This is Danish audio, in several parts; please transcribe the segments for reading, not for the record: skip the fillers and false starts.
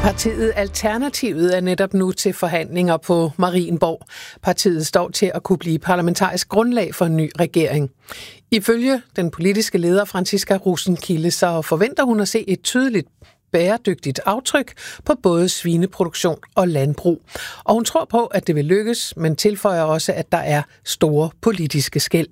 Partiet Alternativet er netop nu til forhandlinger på Marienborg. Partiet står til at kunne blive parlamentarisk grundlag for en ny regering. Ifølge den politiske leder Franciska Rosenkilde, så forventer hun at se et tydeligt bæredygtigt aftryk på både svineproduktion og landbrug. Og hun tror på, at det vil lykkes, men tilføjer også, at der er store politiske skel.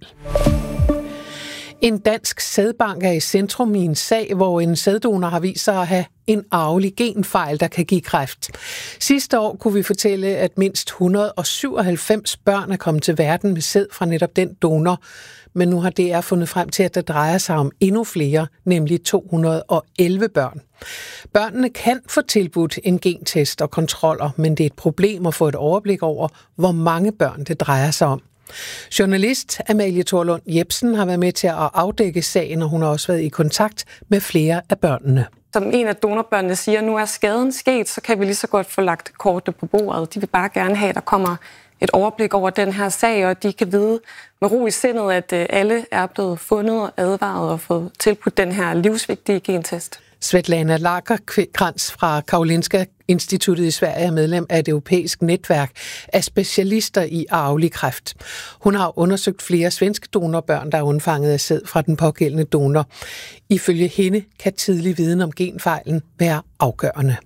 En dansk sædbank er i centrum i en sag, hvor en sæddonor har vist sig at have en arvelig genfejl, der kan give kræft. Sidste år kunne vi fortælle, at mindst 197 børn er kommet til verden med sæd fra netop den donor. Men nu har DR fundet frem til, at der drejer sig om endnu flere, nemlig 211 børn. Børnene kan få tilbudt en gentest og kontroller, men det er et problem at få et overblik over, hvor mange børn det drejer sig om. Journalist Amalie Thorlund Jepsen har været med til at afdække sagen, og hun har også været i kontakt med flere af børnene. Som en af donorbørnene siger, nu er skaden sket, så kan vi lige så godt få lagt kortet på bordet. De vil bare gerne have, at der kommer et overblik over den her sag, og de kan vide med ro i sindet, at alle er blevet fundet og advaret og fået tilbudt den her livsvigtige gentest. Svetlana Lagercrantz fra Karolinska Instituttet i Sverige er medlem af et europæisk netværk af specialister i arvelig kræft. Hun har undersøgt flere svenske donorbørn, der er undfanget af sæd fra den pågældende donor. Ifølge hende kan tidlig viden om genfejlen være afgørende.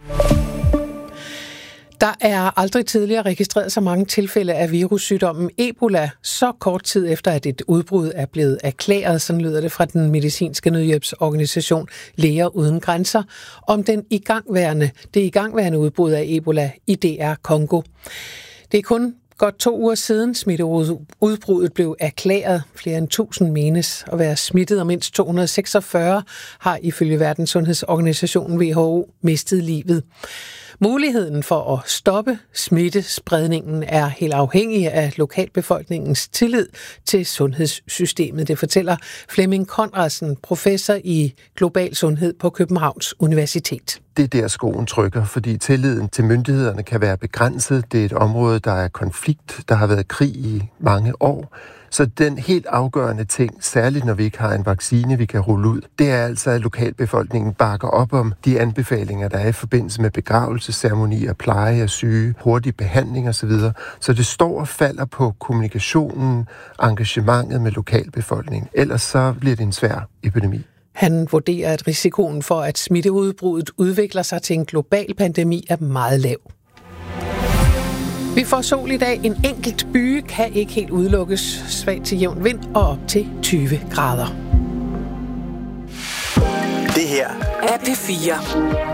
Der er aldrig tidligere registreret så mange tilfælde af virussygdommen Ebola, så kort tid efter, at et udbrud er blevet erklæret, sådan lyder det fra den medicinske nødhjælpsorganisation Læger Uden Grænser, om det igangværende udbrud af Ebola i DR Kongo. Det er kun godt 2 uger siden smitteudbruddet blev erklæret. Flere end 1000 menes at være smittet, og mindst 246 har ifølge Verdenssundhedsorganisationen WHO mistet livet. Muligheden for at stoppe smittespredningen er helt afhængig af lokalbefolkningens tillid til sundhedssystemet. Det fortæller Flemming Conradsen, professor i global sundhed på Københavns Universitet. Det er der skoen trykker, fordi tilliden til myndighederne kan være begrænset. Det er et område, der er konflikt, der har været krig i mange år. Så den helt afgørende ting, særligt når vi ikke har en vaccine, vi kan rulle ud, det er altså, at lokalbefolkningen bakker op om de anbefalinger, der er i forbindelse med begravelsesceremonier, pleje af syge, hurtig behandling osv. Så det står og falder på kommunikationen, engagementet med lokalbefolkningen. Ellers så bliver det en svær epidemi. Han vurderer, at risikoen for, at smitteudbruddet udvikler sig til en global pandemi, er meget lav. Vi får sol i dag. En enkelt byge kan ikke helt udelukkes. Svag til jævn vind og op til 20 grader. Det her er P4.